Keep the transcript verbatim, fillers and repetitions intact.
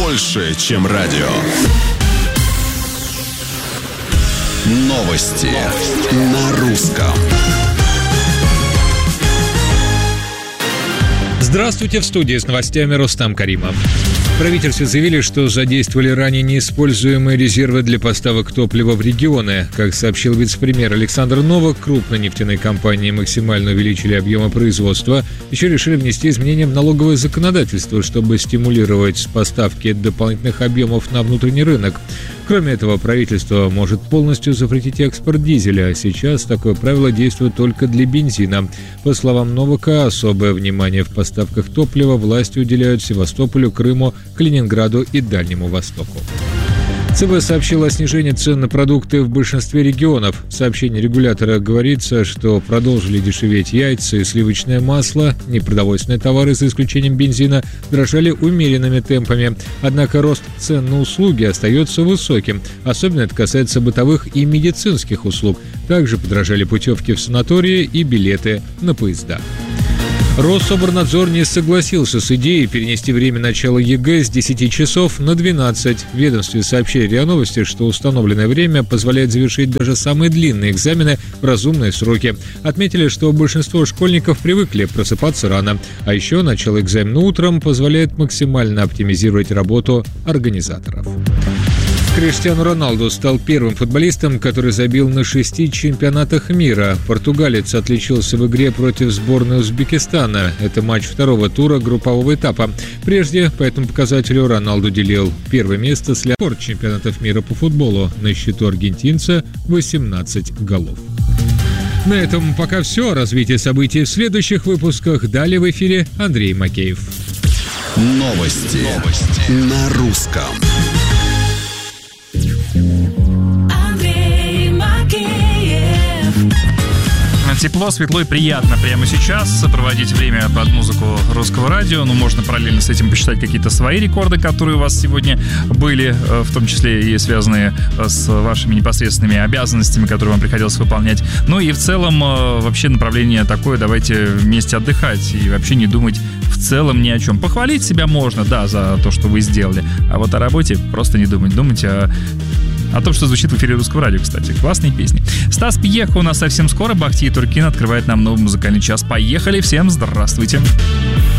больше, чем радио. Новости, Новости. На русском. Здравствуйте, в студии с новостями Рустам Каримов. В правительстве заявили, что задействовали ранее неиспользуемые резервы для поставок топлива в регионы. Как сообщил вице-премьер Александр Новак, крупные нефтяные компании максимально увеличили объемы производства. Еще решили внести изменения в налоговое законодательство, чтобы стимулировать поставки дополнительных объемов на внутренний рынок. Кроме этого, правительство может полностью запретить экспорт дизеля. Сейчас такое правило действует только для бензина. По словам Новака, особое внимание в поставках топлива власти уделяют Севастополю, Крыму, Калининграду и Дальнему Востоку. ЦБ сообщила о снижении цен на продукты в большинстве регионов. В сообщении регулятора говорится, что продолжили дешеветь яйца и сливочное масло, непродовольственные товары, за исключением бензина, дрожали умеренными темпами. Однако рост цен на услуги остается высоким. Особенно это касается бытовых и медицинских услуг. Также подорожали путевки в санатории и билеты на поезда. Рособорнадзор не согласился с идеей перенести время начала ЕГЭ с десяти часов на двенадцать. В ведомстве сообщили РИА Новости, что установленное время позволяет завершить даже самые длинные экзамены в разумные сроки. Отметили, что большинство школьников привыкли просыпаться рано. А еще начало экзамена утром позволяет максимально оптимизировать работу организаторов. Криштиану Роналду стал первым футболистом, который забил на шести чемпионатах мира. Португалец отличился в игре против сборной Узбекистана. Это матч второго тура группового этапа. Прежде по этому показателю Роналду делил первое место с рекорд чемпионатов мира по футболу. На счету аргентинца восемнадцать голов. На этом пока все. Развитие событий в следующих выпусках. Далее в эфире Андрей Макеев. Новости, Новости. На русском. Тепло, светло и приятно прямо сейчас проводить время под музыку русского радио. Ну, можно параллельно с этим посчитать какие-то свои рекорды, которые у вас сегодня были, в том числе и связанные с вашими непосредственными обязанностями, которые вам приходилось выполнять. Ну и в целом вообще направление такое: давайте вместе отдыхать и вообще не думать в целом ни о чем. Похвалить себя можно, да, за то, что вы сделали, а вот о работе просто не думать. Думать о... О том, что звучит в эфире русского радио, кстати. Классные песни. Стас Пьеха у нас совсем скоро. Бахтиер Туркин открывает нам новый музыкальный час. Поехали. Всем здравствуйте.